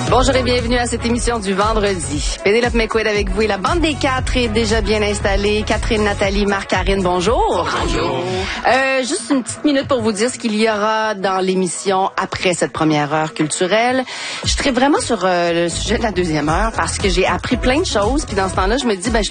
Bonjour et bienvenue à cette émission du vendredi. Pénélope McQuaid avec vous et la bande des quatre est déjà bien installée. Catherine, Nathalie, Marc, Karine, bonjour. Bonjour. Juste une petite minute pour vous dire ce qu'il y aura dans l'émission après cette première heure culturelle. Je serai vraiment sur le sujet de la deuxième heure parce que j'ai appris plein de choses. Puis dans ce temps-là, je me dis, je